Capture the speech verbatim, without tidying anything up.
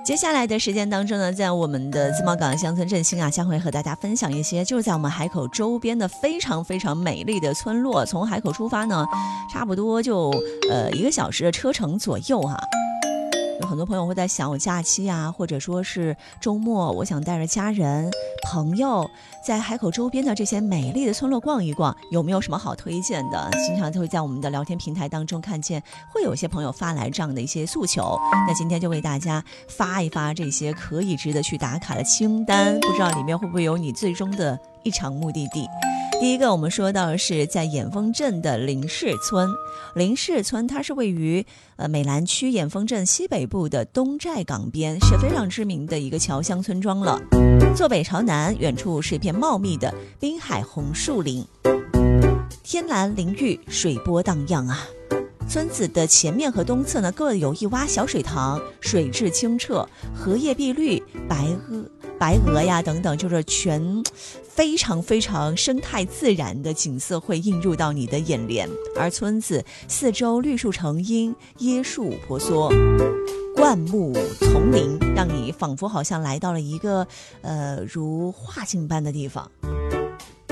接下来的时间当中呢，在我们的自贸港乡村振兴啊，将会和大家分享一些就是在我们海口周边的非常非常美丽的村落。从海口出发呢，差不多就呃一个小时的车程左右哈、啊。有很多朋友会在想，我假期啊，或者说是周末，我想带着家人朋友在海口周边的这些美丽的村落逛一逛，有没有什么好推荐的？经常就会在我们的聊天平台当中看见，会有一些朋友发来这样的一些诉求。那今天就为大家发一发这些可以值得去打卡的清单，不知道里面会不会有你最终的一场目的地。第一个我们说到的是在眼峰镇的林氏村。林氏村它是位于呃美兰区眼峰镇西北部的东寨港边，是非常知名的一个侨乡村庄了。坐北朝南，远处是一片茂密的滨海红树林，天蓝林郁，水波荡漾啊。村子的前面和东侧呢各有一洼小水塘，水质清澈，荷叶碧绿，白鹅白鹅呀等等，就是全非常非常生态自然的景色会映入到你的眼帘。而村子四周绿树成荫，椰树婆娑，灌木丛林，让你仿佛好像来到了一个呃如画境般的地方。